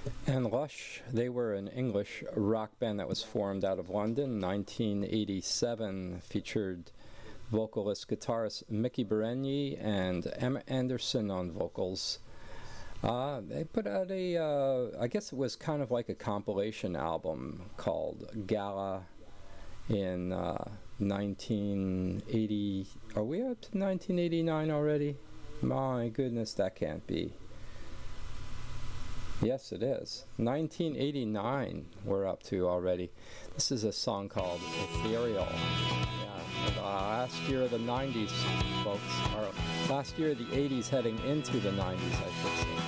And Lush, they were an English rock band that was formed out of London. 1987, featured vocalist guitarist Mickey Berenier and Emma Anderson on vocals. They put out I guess it was kind of like a compilation album called Gala in 1980. Are we up to 1989 already? My goodness, that can't be. Yes, it is. 1989 we're up to already. This is a song called Ethereal. Yeah, last year of the 90s, folks. Or last year of the 80s heading into the 90s, I should say.